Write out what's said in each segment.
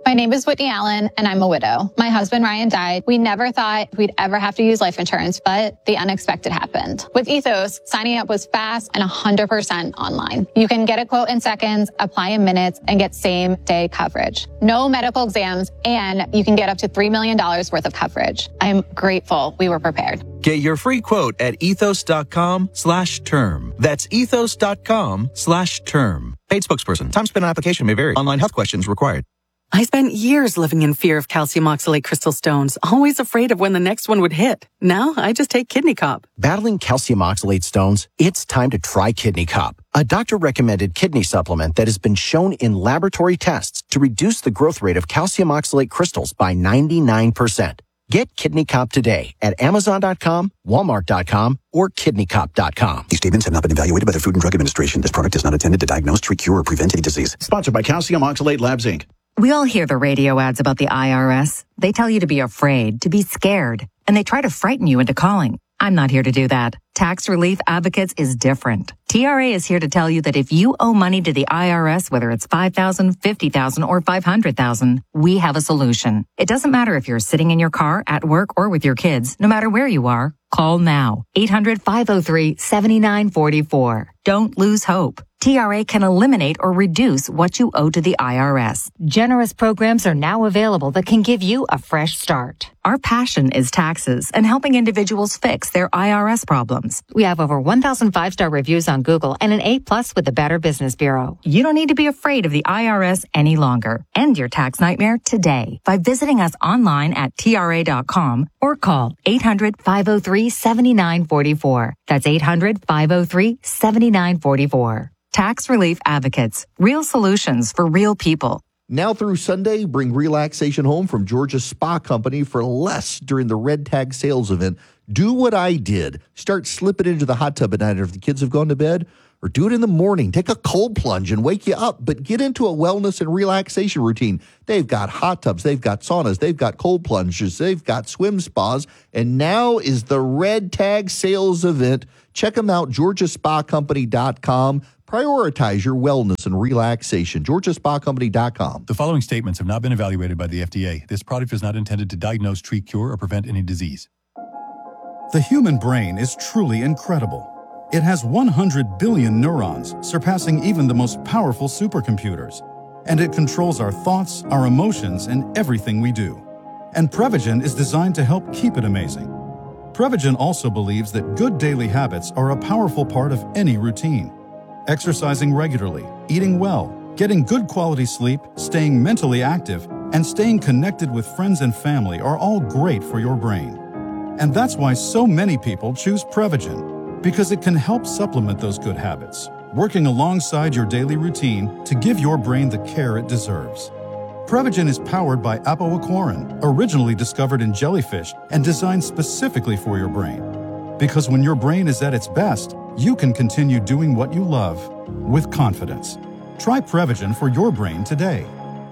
My name is Whitney Allen, and I'm a widow. My husband, Ryan, died. We never thought we'd ever have to use life insurance, but the unexpected happened. With Ethos, signing up was fast and 100% online. You can get a quote in seconds, apply in minutes, and get same-day coverage. No medical exams, and you can get up to $3 million worth of coverage. I'm grateful we were prepared. Get your free quote at ethos.com/term. That's ethos.com/term. Paid spokesperson. Time spent on application may vary. Online health questions required. I spent years living in fear of calcium oxalate crystal stones, always afraid of when the next one would hit. Now, I just take Kidney Cop. Battling calcium oxalate stones? It's time to try Kidney Cop, a doctor-recommended kidney supplement that has been shown in laboratory tests to reduce the growth rate of calcium oxalate crystals by 99%. Get Kidney Cop today at Amazon.com, Walmart.com, or KidneyCop.com. These statements have not been evaluated by the Food and Drug Administration. This product is not intended to diagnose, treat, cure, or prevent any disease. Sponsored by Calcium Oxalate Labs, Inc. We all hear the radio ads about the IRS. They tell you to be afraid, to be scared, and they try to frighten you into calling. I'm not here to do that. Tax Relief Advocates is different. TRA is here to tell you that if you owe money to the IRS, whether it's $5,000, $50,000, or $500,000, we have a solution. It doesn't matter if you're sitting in your car, at work, or with your kids. No matter where you are, call now. 800-503-7944. Don't lose hope. TRA can eliminate or reduce what you owe to the IRS. Generous programs are now available that can give you a fresh start. Our passion is taxes and helping individuals fix their IRS problems. We have over 1,000 5-star reviews on Google and an A+ with the Better Business Bureau. You don't need to be afraid of the IRS any longer. End your tax nightmare today by visiting us online at TRA.com or call 800-503-7944. That's 800-503-7944. Tax Relief Advocates. Real solutions for real people. Now through Sunday, bring relaxation home from Georgia Spa Company for less during the Red Tag sales event. Do what I did. Start slipping into the hot tub at night if the kids have gone to bed, or do it in the morning. Take a cold plunge and wake you up, but get into a wellness and relaxation routine. They've got hot tubs, they've got saunas, they've got cold plunges, they've got swim spas, and now is the Red Tag sales event. Check them out, GeorgiaSpaCompany.com. Prioritize your wellness and relaxation. GeorgiaSpaCompany.com. The following statements have not been evaluated by the FDA. This product is not intended to diagnose, treat, cure, or prevent any disease. The human brain is truly incredible. It has 100 billion neurons, surpassing even the most powerful supercomputers. And it controls our thoughts, our emotions, and everything we do. And Prevagen is designed to help keep it amazing. Prevagen also believes that good daily habits are a powerful part of any routine. Exercising regularly, eating well, getting good quality sleep, staying mentally active, and staying connected with friends and family are all great for your brain. And that's why so many people choose Prevagen, because it can help supplement those good habits, working alongside your daily routine to give your brain the care it deserves. Prevagen is powered by apoaquarin, originally discovered in jellyfish and designed specifically for your brain. Because when your brain is at its best, you can continue doing what you love with confidence. Try Prevagen for your brain today.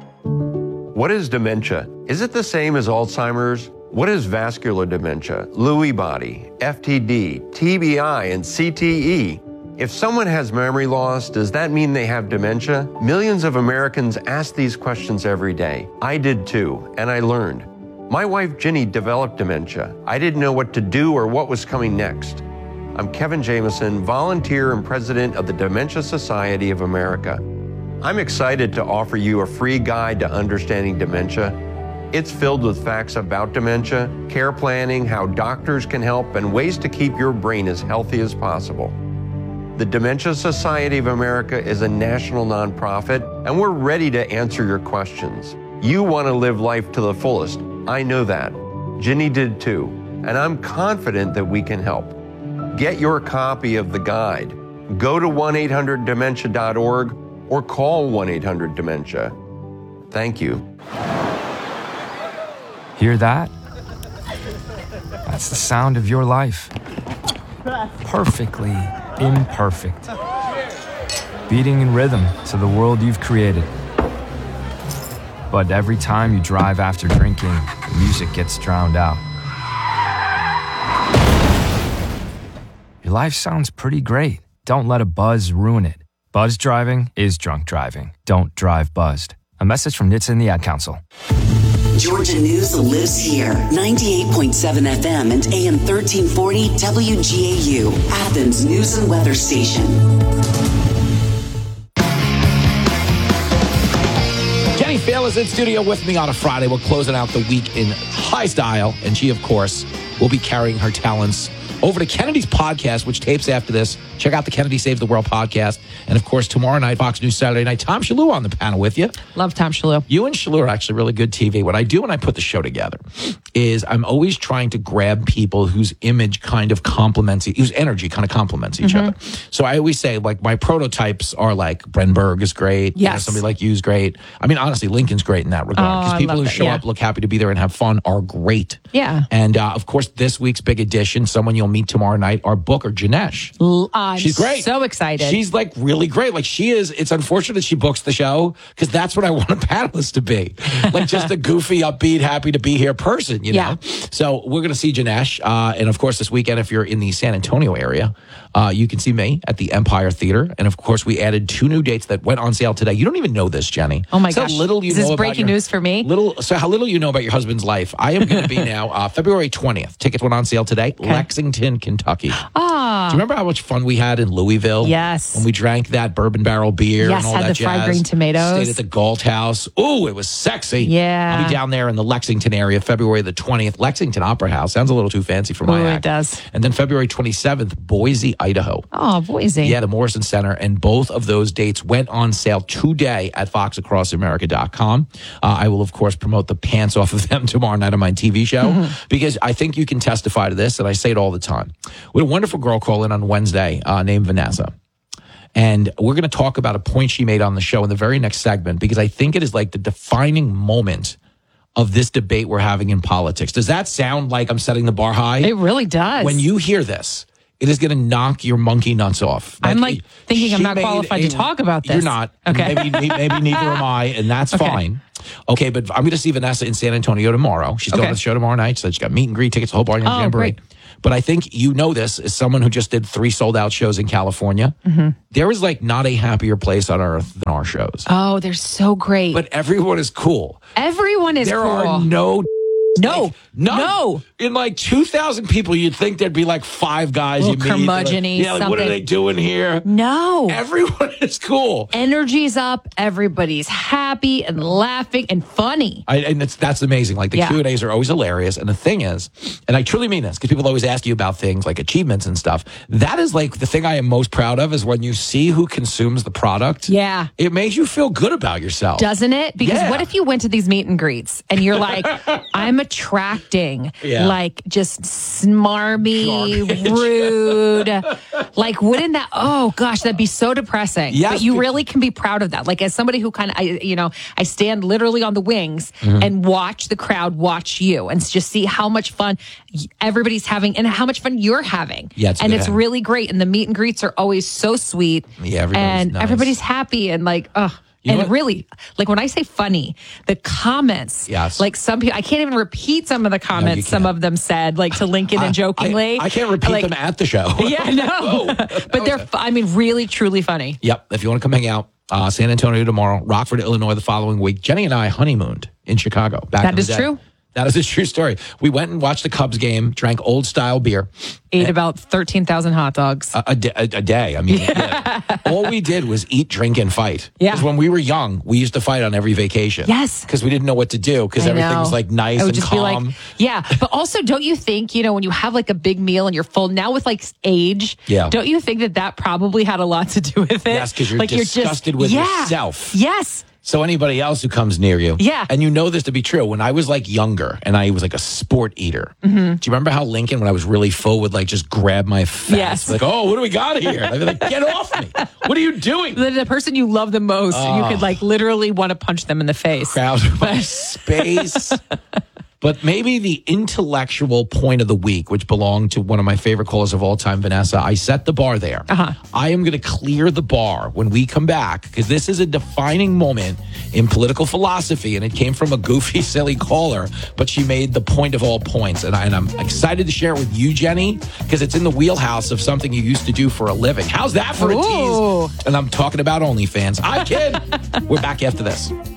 What is dementia? Is it the same as Alzheimer's? What is vascular dementia, Lewy body, FTD, TBI, and CTE? If someone has memory loss, does that mean they have dementia? Millions of Americans ask these questions every day. I did too, and I learned. My wife, Ginny, developed dementia. I didn't know what to do or what was coming next. I'm Kevin Jameson, volunteer and president of the Dementia Society of America. I'm excited to offer you a free guide to understanding dementia. It's filled with facts about dementia, care planning, how doctors can help, and ways to keep your brain as healthy as possible. The Dementia Society of America is a national nonprofit, and we're ready to answer your questions. You want to live life to the fullest. I know that. Ginny did too, and I'm confident that we can help. Get your copy of the guide. Go to 1-800-DEMENTIA.org or call 1-800-DEMENTIA. Thank you. Hear that? That's the sound of your life. Perfectly imperfect. Beating in rhythm to the world you've created. But every time you drive after drinking, the music gets drowned out. Your life sounds pretty great. Don't let a buzz ruin it. Buzz driving is drunk driving. Don't drive buzzed. A message from NHTSA and the Ad Council. Georgia News lives here. 98.7 FM and AM 1340 WGAU, Athens News and Weather Station. Jenny Phil is in studio with me on a Friday. We're closing out the week in high style, and she, of course, will be carrying her talents over to Kennedy's podcast, which tapes after this. Check out the Kennedy Saves the World podcast. And, of course, tomorrow night, Fox News Saturday night, Tom Shalhoub on the panel with you. Love Tom Shalhoub. You and Shalhoub are actually really good TV. What I do when I put the show together is I'm always trying to grab people whose image kind of complements, whose energy kind of complements each other. So I always say, like, my prototypes are like Brenberg is great. Yes. You know, somebody like you is great. I mean, honestly, Lincoln's great in that regard. Because people who show up, look happy to be there, and have fun are great. Yeah. And, of course, this week's big addition, someone you'll meet tomorrow night, our booker, Janesh. I'm She's great. So excited. She's like really great. Like she is. It's unfortunate she books the show because that's what I want a panelist to be. Like just a goofy, upbeat, happy to be here person, you know? So we're going to see Janesh. And of course, this weekend, if you're in the San Antonio area, you can see me at the Empire Theater. And of course, we added 2 new dates that went on sale today. You don't even know this, Jenny. Oh my so gosh. Little you is this know breaking news for me? So how little you know about your husband's life. I am going to be now February 20th. Tickets went on sale today. Okay. Lexington, Kentucky. Ah. Do you remember how much fun we had in Louisville? Yes. When we drank that bourbon barrel beer and all that jazz. Yes, had the fried green tomatoes. Stayed at the Galt House. Ooh, it was sexy. Yeah. I'll be down there in the Lexington area, February the 20th. Lexington Opera House. Sounds a little too fancy for my act. It does. And then February 27th, Boise, Idaho. Oh, Boise. Yeah, the Morrison Center. And both of those dates went on sale today at foxacrossamerica.com. I will, of course, promote the pants off of them tomorrow night on my TV show because I think you can testify to this, and I say it all the time. We had a wonderful girl call in on Wednesday named Vanessa. And we're going to talk about a point she made on the show in the very next segment because I think it is like the defining moment of this debate we're having in politics. Does that sound like I'm setting the bar high? It really does. When you hear this, it is going to knock your monkey nuts off. I'm like thinking I'm not qualified to talk about this. You're not. Okay. Maybe neither am I, and that's fine. Okay, but I'm going to see Vanessa in San Antonio tomorrow. She's going to the show tomorrow night. So she's got meet and greet tickets, the whole bar, jamboree. Great. But I think you know this as someone who just did 3 sold-out shows in California. There is like not a happier place on earth than our shows. Oh, they're so great. But everyone is cool. Everyone is cool. There are No. In like 2,000 people, you'd think there'd be like 5 guys you meet. Curmudgeon-y, like, what are they doing here? No. Everyone is cool. Energy's up. Everybody's happy and laughing and funny. And that's amazing. Like the Q&As are always hilarious. And the thing is, and I truly mean this, because people always ask you about things like achievements and stuff. That is like the thing I am most proud of is when you see who consumes the product. Yeah. It makes you feel good about yourself. Doesn't it? Because what if you went to these meet and greets and you're like, I'm attracting, like just smarmy, rude. Like, wouldn't that, oh gosh, that'd be so depressing. Yes. But you really can be proud of that. Like as somebody who kind of, I stand literally on the wings and watch the crowd watch you and just see how much fun everybody's having and how much fun you're having. Yeah, and it's really great. And the meet and greets are always so sweet. Yeah, everybody's happy and like, really, like when I say funny, the comments, like some people, I can't even repeat some of the comments some of them said, like to Lincoln and jokingly. I can't repeat them at the show. Yeah, no. But they're, really, truly funny. Yep. If you want to come hang out, San Antonio tomorrow, Rockford, Illinois the following week. Jenny and I honeymooned in Chicago. That is true. That is a true story. We went and watched the Cubs game, drank old style beer. Ate about 13,000 hot dogs. A day. I mean, all we did was eat, drink, and fight. Yeah. Because when we were young, we used to fight on every vacation. Yes. Because we didn't know what to do because everything was like nice and calm. But also, don't you think, when you have like a big meal and you're full, now with like age, don't you think that probably had a lot to do with it? Yes, because you're disgusted with yourself. Yes. So anybody else who comes near you. Yeah. And you know this to be true. When I was like younger and I was like a sport eater, do you remember how Lincoln, when I was really full, would like just grab my fat? Yes. Like, oh, what do we got here? I'd be like, get off me. What are you doing? The person you love the most, you could like literally want to punch them in the face. Crowd my space. But maybe the intellectual point of the week, which belonged to one of my favorite callers of all time, Vanessa, I set the bar there. I am going to clear the bar when we come back, because this is a defining moment in political philosophy, and it came from a goofy, silly caller, but she made the point of all points. And I'm excited to share it with you, Jenny, because it's in the wheelhouse of something you used to do for a living. How's that for a tease? And I'm talking about OnlyFans. I kid. We're back after this.